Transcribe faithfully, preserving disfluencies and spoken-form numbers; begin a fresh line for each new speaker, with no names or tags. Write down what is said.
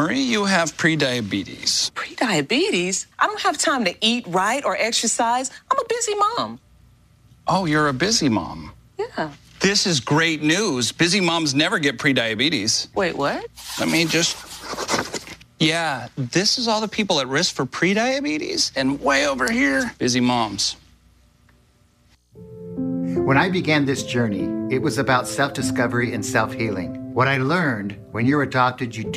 Marie, you have prediabetes.
Prediabetes? I don't have time to eat right or exercise. I'm a busy mom.
Oh, you're a busy mom.
Yeah.
This is great news. Busy moms never get prediabetes.
Wait, what?
Let me just... Yeah, this is all the people at risk for prediabetes, and way over here, busy moms.
When I began this journey, it was about self-discovery and self-healing. What I learned, when you're adopted, you